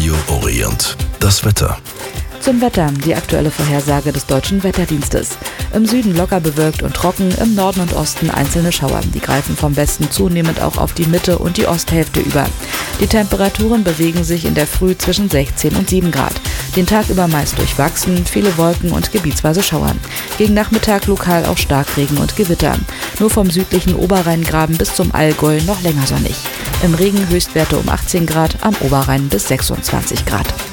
Radio Orient. Das Wetter. Zum Wetter, die aktuelle Vorhersage des Deutschen Wetterdienstes. Im Süden locker bewölkt und trocken, im Norden und Osten einzelne Schauer. Die greifen vom Westen zunehmend auch auf die Mitte und die Osthälfte über. Die Temperaturen bewegen sich in der Früh zwischen 16 und 7 Grad. Den Tag über meist durchwachsen, viele Wolken und gebietsweise Schauer. Gegen Nachmittag lokal auch Starkregen und Gewitter. Nur vom südlichen Oberrheingraben bis zum Allgäu noch länger sonnig. Im Regen Höchstwerte um 18 Grad, am Oberrhein bis 26 Grad.